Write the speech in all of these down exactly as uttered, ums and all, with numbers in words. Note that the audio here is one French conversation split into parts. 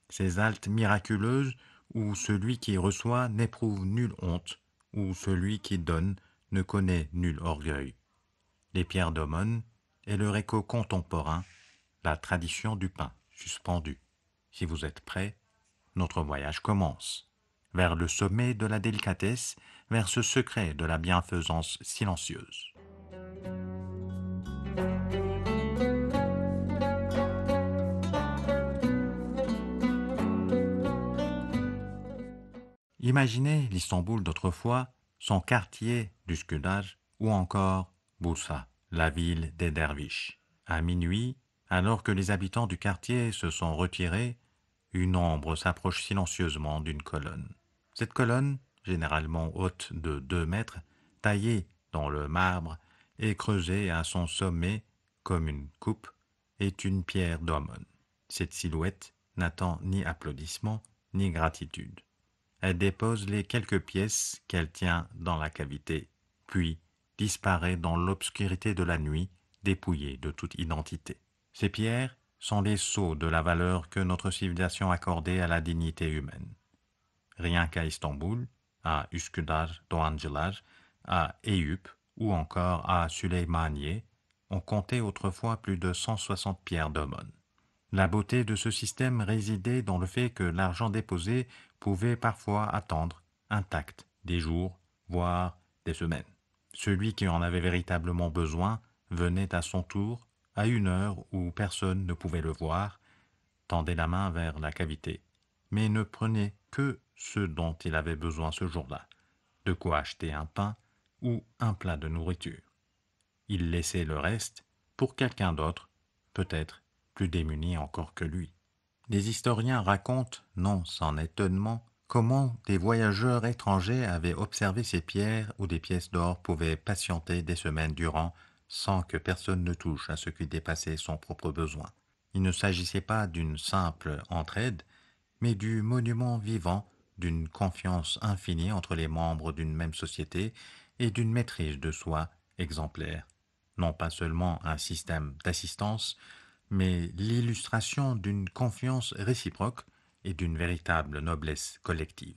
ces haltes miraculeuses où celui qui reçoit n'éprouve nulle honte, où celui qui donne ne connaît nul orgueil. Les pierres d'aumône et leur écho contemporain, la tradition du pain suspendu. Si vous êtes prêts, notre voyage commence, vers le sommet de la délicatesse, vers ce secret de la bienfaisance silencieuse. Imaginez l'Istanbul d'autrefois, son quartier d'Üsküdar ou encore Bursa, la ville des derviches. À minuit, alors que les habitants du quartier se sont retirés, une ombre s'approche silencieusement d'une colonne. Cette colonne, généralement haute de deux mètres, taillée dans le marbre et creusée à son sommet comme une coupe, est une pierre d'aumône. Cette silhouette n'attend ni applaudissements ni gratitude. Elle dépose les quelques pièces qu'elle tient dans la cavité, puis disparaît dans l'obscurité de la nuit, dépouillée de toute identité. Ces pierres sont les sceaux de la valeur que notre civilisation accordait à la dignité humaine. Rien qu'à Istanbul, à Üsküdar, Doğancılar, à Eyüp ou encore à Süleymaniye, on comptait autrefois plus de cent soixante pierres d'aumône. La beauté de ce système résidait dans le fait que l'argent déposé pouvait parfois attendre, intact, des jours, voire des semaines. Celui qui en avait véritablement besoin venait à son tour, à une heure où personne ne pouvait le voir, tendait la main vers la cavité, mais ne prenait que ce dont il avait besoin ce jour-là, de quoi acheter un pain ou un plat de nourriture. Il laissait le reste pour quelqu'un d'autre, peut-être plus démuni encore que lui. Les historiens racontent, non sans étonnement, comment des voyageurs étrangers avaient observé ces pierres où des pièces d'or pouvaient patienter des semaines durant sans que personne ne touche à ce qui dépassait son propre besoin. Il ne s'agissait pas d'une simple entraide, mais du monument vivant d'une confiance infinie entre les membres d'une même société et d'une maîtrise de soi exemplaire. Non pas seulement un système d'assistance, mais l'illustration d'une confiance réciproque et d'une véritable noblesse collective.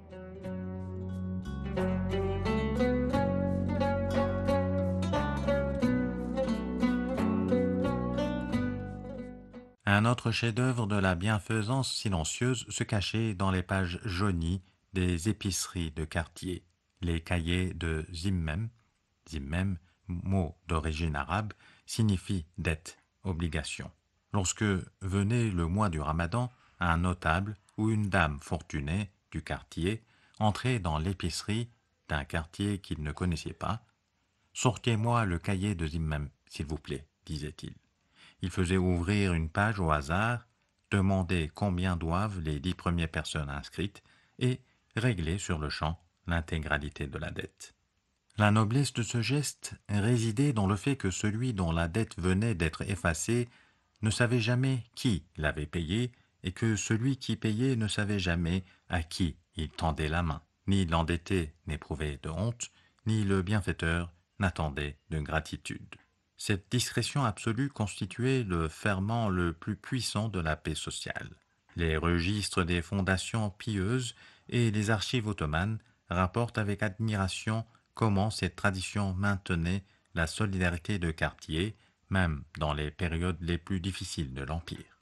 Un autre chef-d'œuvre de la bienfaisance silencieuse se cachait dans les pages jaunies des épiceries de quartier, les cahiers de Zimmem. Zimmem, mot d'origine arabe, signifie dette, obligation. Lorsque venait le mois du Ramadan, un notable ou une dame fortunée du quartier entrait dans l'épicerie d'un quartier qu'il ne connaissait pas. « Sortez-moi le cahier de Zimmem, s'il vous plaît, disait-il. Il faisait ouvrir une page au hasard, demander combien doivent les dix premières personnes inscrites et régler sur le champ l'intégralité de la dette. La noblesse de ce geste résidait dans le fait que celui dont la dette venait d'être effacée ne savait jamais qui l'avait payée et que celui qui payait ne savait jamais à qui il tendait la main. Ni l'endetté n'éprouvait de honte, ni le bienfaiteur n'attendait de gratitude. Cette discrétion absolue constituait le ferment le plus puissant de la paix sociale. Les registres des fondations pieuses et les archives ottomanes rapportent avec admiration comment cette tradition maintenait la solidarité de quartier, même dans les périodes les plus difficiles de l'Empire.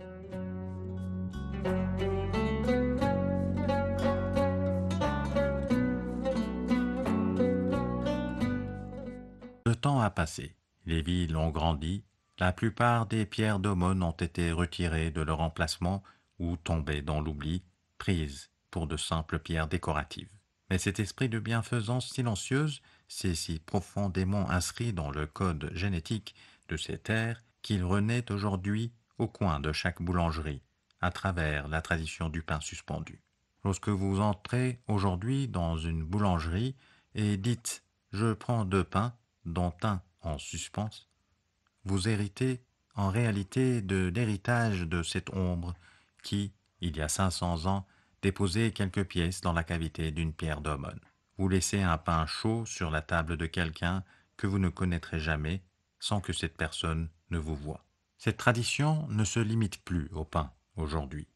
Le temps a passé, les villes ont grandi, la plupart des pierres d'aumône ont été retirées de leur emplacement ou tombées dans l'oubli, prises pour de simples pierres décoratives. Mais cet esprit de bienfaisance silencieuse s'est si profondément inscrit dans le code génétique de ces terres qu'il renaît aujourd'hui au coin de chaque boulangerie, à travers la tradition du pain suspendu. Lorsque vous entrez aujourd'hui dans une boulangerie et dites « je prends deux pains », dont un en suspens, vous héritez en réalité de l'héritage de cette ombre qui, il y a cinq cents ans, déposait quelques pièces dans la cavité d'une pierre d'aumône. Vous laissez un pain chaud sur la table de quelqu'un que vous ne connaîtrez jamais sans que cette personne ne vous voie. Cette tradition ne se limite plus au pain aujourd'hui.